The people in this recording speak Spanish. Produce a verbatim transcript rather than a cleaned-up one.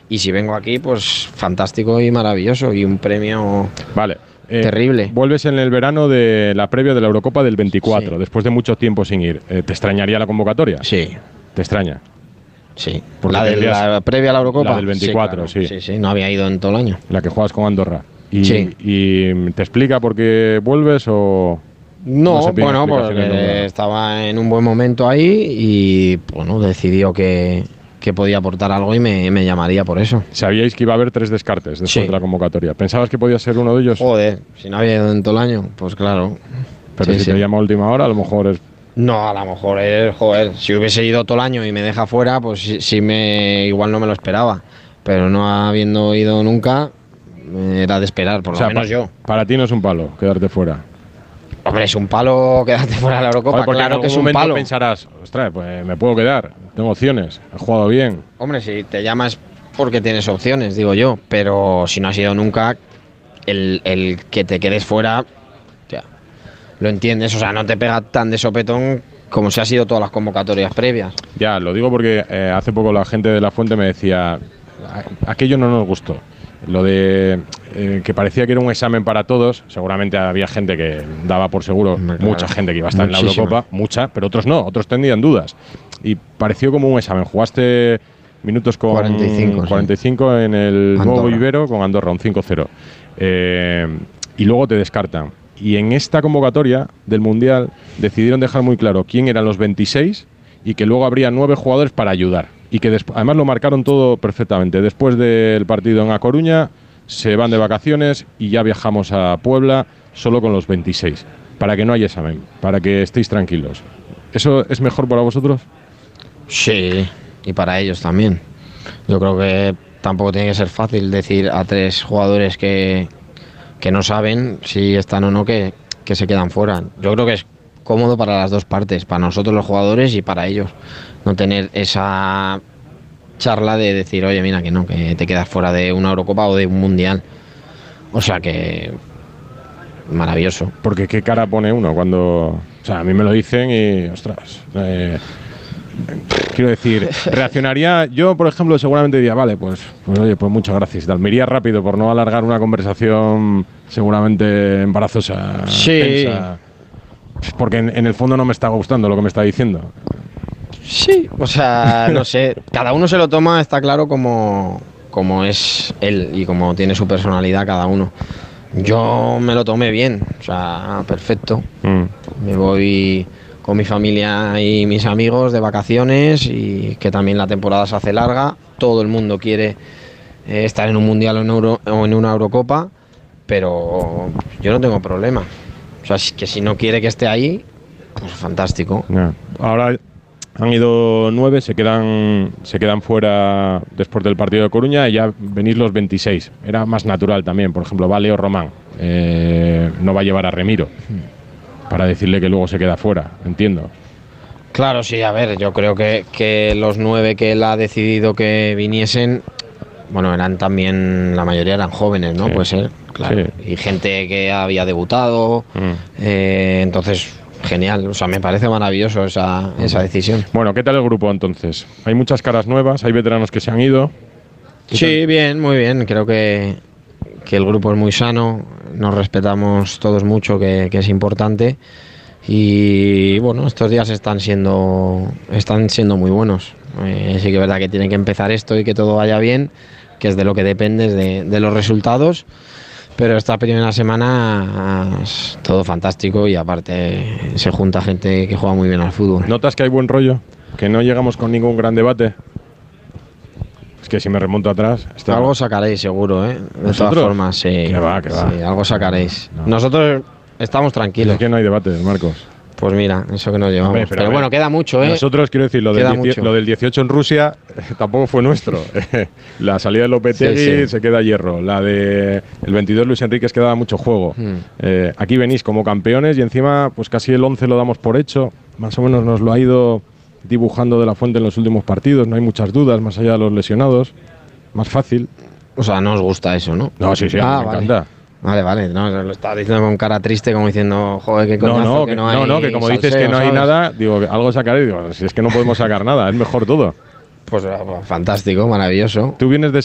y si vengo aquí, pues fantástico y maravilloso, y un premio vale. Eh, terrible. Vuelves en el verano de la previa de la Eurocopa del veinticuatro, Sí. después de mucho tiempo sin ir. Eh, ¿Te extrañaría la convocatoria? Sí. ¿Te extraña? Sí. Porque La, de, tendrías- la previa a la Eurocopa. La del veinticuatro, sí, claro. sí. Sí, sí, no había ido en todo el año. La que juegas con Andorra. Y, Sí. ¿Y te explica por qué vuelves o...? No, No se piden bueno, explicaciones porque nunca. estaba en un buen momento ahí y bueno, decidió que, que podía aportar algo y me, me llamaría por eso. Sabíais que iba a haber tres descartes después Sí. de la convocatoria. ¿Pensabas que podía ser uno de ellos? Joder, si no había ido en todo el año, pues claro. Pero Sí, si sí. te llama a última hora, a lo mejor es... No, a lo mejor es, joder, si hubiese ido todo el año y me deja fuera, pues sí, sí me, igual no me lo esperaba. Pero no habiendo ido nunca, era de esperar, por O sea, lo menos pa- yo. Para ti no es un palo quedarte fuera. Hombre, es un palo quedarte fuera de la Eurocopa, Joder, porque claro en que es algún un momento palo. pensarás, ostras, pues me puedo quedar, tengo opciones, he jugado bien. Hombre, si te llamas porque tienes opciones, digo yo, pero si no has ido nunca, el, el que te quedes fuera, ya, lo entiendes, o sea, no te pega tan de sopetón como si ha sido todas las convocatorias previas. Ya, lo digo porque eh, hace poco la gente de La Fuente me decía, "A- aquello no nos gustó. Lo de eh, que parecía que era un examen para todos, seguramente había gente que daba por seguro, Hombre, claro. mucha gente que iba a estar Muchísima. en la Eurocopa, mucha, pero otros no, otros tenían dudas. Y pareció como un examen. Jugaste minutos con cuarenta y cinco, sí. cuarenta y cinco en el nuevo Andorra. Ibero con Andorra, un cinco cero. Eh, y luego te descartan. Y en esta convocatoria del Mundial decidieron dejar muy claro quién eran los veintiséis y que luego habría nueve jugadores para ayudar. Y que desp- además lo marcaron todo perfectamente. Después del partido en A Coruña, se van de vacaciones y ya viajamos a Puebla solo con los veintiséis. Para que no haya examen, para que estéis tranquilos. ¿Eso es mejor para vosotros? Sí, y para ellos también. Yo creo que tampoco tiene que ser fácil decir a tres jugadores que, que no saben si están o no que, que se quedan fuera. Yo creo que es cómodo para las dos partes, para nosotros los jugadores y para ellos. No tener esa charla de decir, oye, mira que no, que te quedas fuera de una Eurocopa o de un Mundial. O sea que maravilloso. Porque qué cara pone uno cuando... O sea, a mí me lo dicen y... Ostras... eh, quiero decir, reaccionaría... Yo, por ejemplo, seguramente diría, vale, pues, pues oye, pues muchas gracias. Tal. Me iría rápido por no alargar una conversación seguramente embarazosa, Sí. tensa. Porque en, en el fondo no me está gustando lo que me está diciendo. Sí, o sea, no sé, cada uno se lo toma, está claro, como, como es él y como tiene su personalidad cada uno. Yo me lo tomé bien, o sea, perfecto. Mm. Me voy con mi familia y mis amigos de vacaciones y que también la temporada se hace larga. Todo el mundo quiere eh, estar en un mundial o en, Euro- o en una Eurocopa, pero yo no tengo problema. O sea, si- que si no quiere que esté ahí, pues fantástico. Ya. Ahora han ido nueve, se quedan, se quedan fuera después del partido de Coruña y ya venís los veintiséis. Era más natural también, por ejemplo, va Leo Román. Eh, no va a llevar a Remiro para decirle que luego se queda fuera, entiendo. Claro, sí, a ver, yo creo que, que los nueve que él ha decidido que viniesen, bueno, eran también, la mayoría eran jóvenes, ¿no? Sí. Puede ser, claro. Sí. Y gente que había debutado, Mm. eh, entonces, genial, o sea, me parece maravilloso esa, esa decisión. Bueno, ¿qué tal el grupo entonces? Hay muchas caras nuevas, hay veteranos que se han ido. Sí, bien, muy bien, creo que, que el grupo es muy sano, nos respetamos todos mucho, que, que es importante. Y bueno, estos días están siendo, están siendo muy buenos. Eh, sí que es verdad que tiene que empezar esto y que todo vaya bien, que es de lo que depende, de, de los resultados. Pero esta primera semana es todo fantástico y aparte se junta gente que juega muy bien al fútbol. ¿Notas que hay buen rollo? ¿Que no llegamos con ningún gran debate? Es que si me remonto atrás... está- Algo sacaréis seguro, ¿eh? De todas ¿Vosotros? formas, sí. Que va, que va. Sí, algo sacaréis. No. Nosotros estamos tranquilos. Es que no hay debate, Marcos. Pues mira, eso que nos llevamos. Hombre, pero pero a ver, bueno, queda mucho, ¿eh? Nosotros, quiero decir, lo del, Queda dieci- mucho. lo del dieciocho en Rusia eh, tampoco fue nuestro. La salida de Lopetegui Sí, sí. se queda hierro. La de el veintidós Luis Enrique quedaba mucho juego. Hmm. Eh, aquí venís como campeones y encima pues casi el once lo damos por hecho. Más o menos nos lo ha ido dibujando de la Fuente en los últimos partidos. No hay muchas dudas, más allá de los lesionados. Más fácil. O sea, no os gusta eso, ¿no? No, sí, sí, a mí Ah, me vale. encanta. Vale, vale, no, lo estaba diciendo con cara triste, como diciendo, joder, qué No, coñazo, no, que que, no hay no, no, que como dices salseo, que no hay ¿sabes? nada, digo, que algo sacaré. Digo, si es que no podemos sacar nada, es mejor todo. Pues fantástico, maravilloso. Tú vienes de